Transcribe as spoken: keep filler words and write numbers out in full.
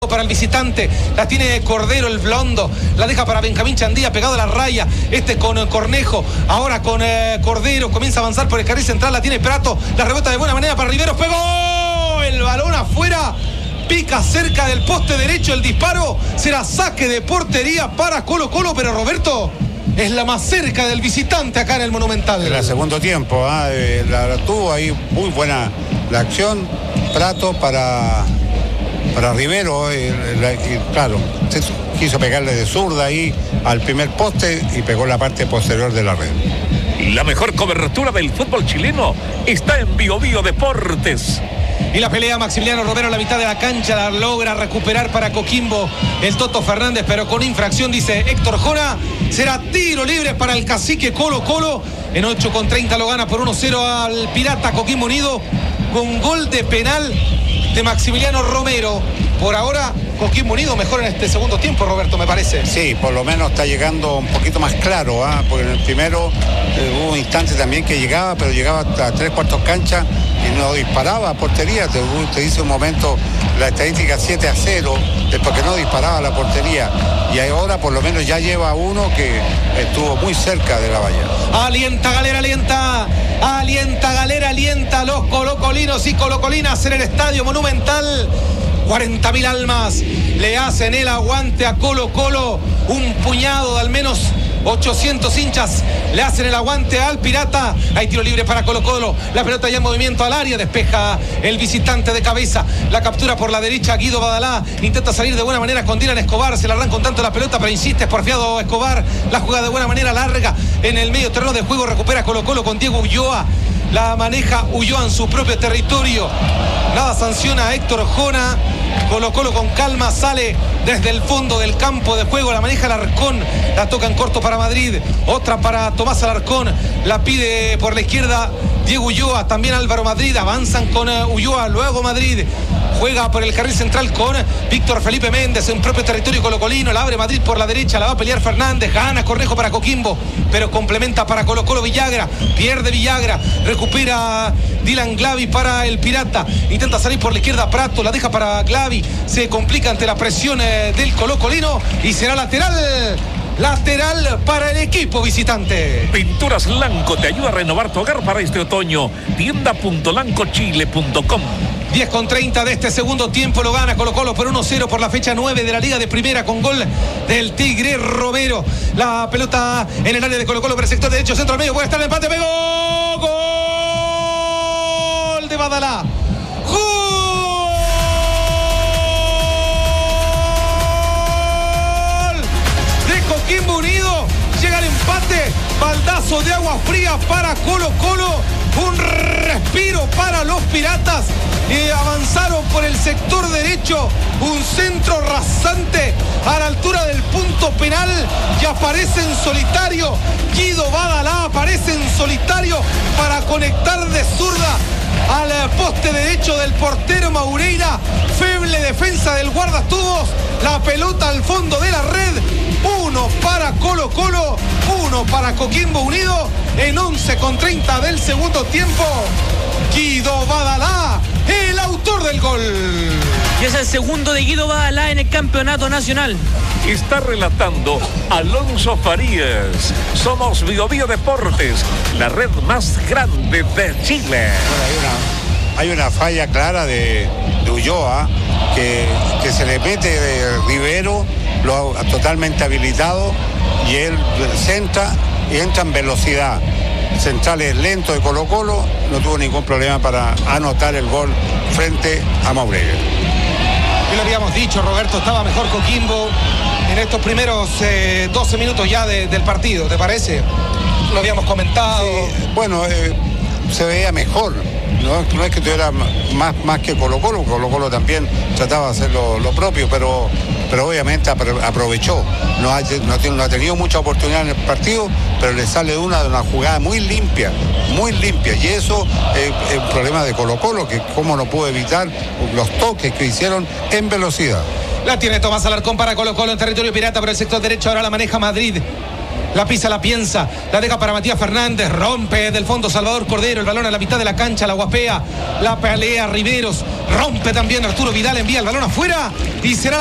para el visitante, la tiene Cordero el blondo, la deja para Benjamín Chandía pegado a la raya, este con eh, Cornejo, ahora con eh, Cordero, comienza a avanzar por el carril central, la tiene Prato, la rebota de buena manera para Riveros, pegó el balón afuera, pica cerca del poste derecho el disparo, será saque de portería para Colo Colo, pero Roberto es la más cerca del visitante acá en el Monumental. En el segundo tiempo, ¿eh? la, la tuvo ahí muy buena la acción, Prato para... para Rivero, y, y, claro, quiso pegarle de zurda ahí al primer poste y pegó la parte posterior de la red. La mejor cobertura del fútbol chileno está en Bio Bio Deportes. Y la pelea Maximiliano Romero a la mitad de la cancha, la logra recuperar para Coquimbo el Toto Fernández, pero con infracción, dice Héctor Jona. Será tiro libre para el cacique Colo Colo. En ocho con treinta lo gana por uno cero al Pirata Coquimbo Unido con gol de penal de Maximiliano Romero. Por ahora, Coquimbo Unido mejor en este segundo tiempo, Roberto, me parece. Sí, por lo menos está llegando un poquito más claro, ¿eh? Porque en el primero eh, hubo un instante también que llegaba, pero llegaba hasta tres cuartos cancha y no disparaba a portería. Te, te dice un momento la estadística siete a cero, después que no disparaba a la portería. Y ahora por lo menos ya lleva uno que estuvo muy cerca de la valla. Alienta Galera, alienta, alienta Galera, alienta a los colocolinos y colocolinas en el Estadio Monumental. cuarenta mil almas le hacen el aguante a Colo Colo, un puñado de al menos ochocientos hinchas le hacen el aguante al Pirata. Hay tiro libre para Colo Colo, la pelota ya en movimiento al área, despeja el visitante de cabeza, la captura por la derecha Guido Badalá, intenta salir de buena manera con Dylan Escobar, se la arranca con tanto la pelota pero insiste, porfiado Escobar, la juega de buena manera larga en el medio terreno de juego, recupera Colo Colo con Diego Ulloa, la maneja Ulloa en su propio territorio, nada sanciona a Héctor Jona. Colo Colo con calma sale desde el fondo del campo de juego, la maneja Alarcón, la toca en corto para Madrid, otra para Tomás Alarcón, la pide por la izquierda Diego Ulloa, también Álvaro Madrid, avanzan con Ulloa, luego Madrid juega por el carril central con Víctor Felipe Méndez en propio territorio colocolino, la abre Madrid por la derecha, la va a pelear Fernández, gana Cornejo para Coquimbo, pero complementa para Colo Colo Villagra, pierde Villagra, recupera Dylan Glavi para el Pirata, intenta salir por la izquierda Prato, la deja para Glavi, se complica ante la presión eh, del colocolino y será lateral. Lateral para el equipo visitante. Pinturas Lanco te ayuda a renovar tu hogar para este otoño. tienda punto lanco chile punto com. diez con treinta de este segundo tiempo lo gana Colo Colo por uno cero por la fecha nueve de la Liga de Primera con gol del Tigre Romero. La pelota en el área de Colo Colo por el sector derecho, centro al medio, puede estar el empate, pegó. Gol de Badalá. Coquimbo Unido, llega el empate, baldazo de agua fría para Colo Colo, un respiro para los Piratas, y avanzaron por el sector derecho, un centro rasante a la altura del punto penal, y aparece en solitario, Guido Badalá aparece en solitario para conectar de zurda al poste derecho del portero Maureira, feble defensa del guardatubos, la pelota al fondo de la red, uno para Colo Colo, uno para Coquimbo Unido, en once con treinta del segundo tiempo, Guido Badalá, el autor del gol. Y es el segundo de Guido Badalá en el campeonato nacional. Está relatando Alonso Farías. Somos Bio Bio Deportes, la red más grande de Chile. Bueno, hay una, hay una falla clara de, de Ulloa, que, que se le mete de Rivero, lo ha totalmente habilitado, y él centra y entra en velocidad. Centrales lento de Colo Colo, no tuvo ningún problema para anotar el gol frente a Maureira. Y lo habíamos dicho, Roberto, estaba mejor Coquimbo en estos primeros eh, doce minutos ya de, del partido, ¿te parece? Lo habíamos comentado. Sí, bueno, eh, se veía mejor, ¿no? No es que tuviera más, más que Colo Colo, Colo Colo también trataba de hacer lo, lo propio, pero, pero obviamente aprovechó. No ha, no, no ha tenido mucha oportunidad en el partido, pero le sale una de una jugada muy limpia, muy limpia, y eso es, es un problema de Colo Colo, que cómo no pudo evitar los toques que hicieron en velocidad. La tiene Tomás Alarcón para Colo Colo en territorio pirata por el sector derecho, ahora la maneja Madrid. La pisa, la piensa, la deja para Matías Fernández, rompe del fondo Salvador Cordero, el balón a la mitad de la cancha, la guapea, la pelea Riveros, rompe también Arturo Vidal, envía el balón afuera y será